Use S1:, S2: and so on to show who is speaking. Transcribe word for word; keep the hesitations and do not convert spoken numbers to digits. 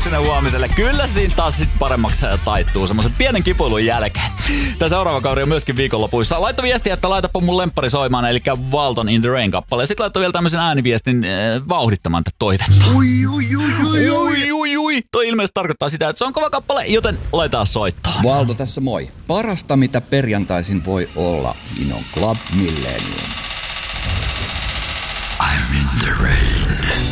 S1: sinne huomiselle. Kyllä siinä taas sit paremmaksi taittuu semmoisen pienen kipuilun jälkeen. Tämä seuraava kauri on myöskin viikonlopuissa. Laitto viestiä, että laitapa mun lemppari soimaan, eli Walton in the Rain -kappale. Sitten laittoi vielä tämmöisen ääniviestin äh, vauhdittamaan tätä toivetta.
S2: Ui, ui, ui, ui,
S1: ui, ui, ui. Toi ilmeisesti tarkoittaa sitä, että se on kova kappale, joten laitetaan soittaa.
S2: Valdo tässä moi. Parasta mitä perjantaisin voi olla, niin on Club Millennium.
S3: I'm in the rain.